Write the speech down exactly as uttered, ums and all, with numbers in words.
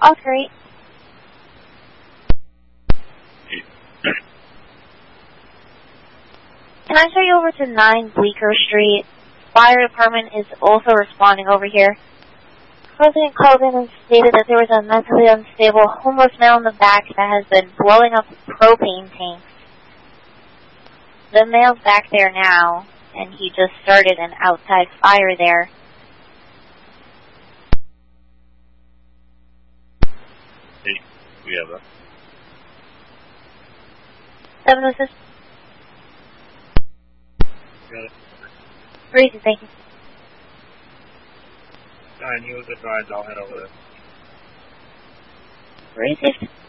Oscar eight. Can I show you over to nine Bleecker Street? Fire department is also responding over here. President called in and stated that there was a mentally unstable homeless male in the back that has been blowing up propane tanks. The male's back there now, and he just started an outside fire there. Hey, we have that. Seven assist. Got it. Breezy, thank you. Nine, you was advised, I'll head over there. Breezy.